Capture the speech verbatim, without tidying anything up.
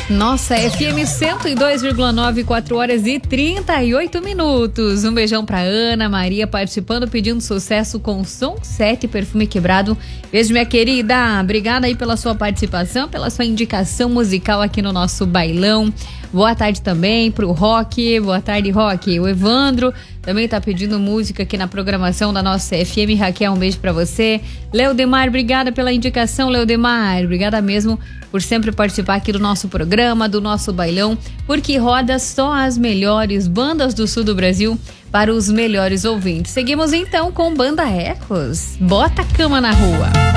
Nossa, F M cento e dois vírgula nove, quatro horas e trinta e oito minutos. Um beijão pra Ana Maria participando, pedindo sucesso com Som sete, Perfume Quebrado. Beijo, minha querida. Obrigada aí pela sua participação, pela sua indicação musical aqui no nosso bailão. Boa tarde também pro Rock. Boa tarde, Rock. O Evandro também tá pedindo música aqui na programação da nossa F M. Raquel, um beijo pra você. Leodemar, obrigada pela indicação, Leodemar. Obrigada mesmo por sempre participar aqui do nosso programa, do nosso bailão, porque roda só as melhores bandas do sul do Brasil para os melhores ouvintes. Seguimos então com Banda Ecos. Bota a cama na rua.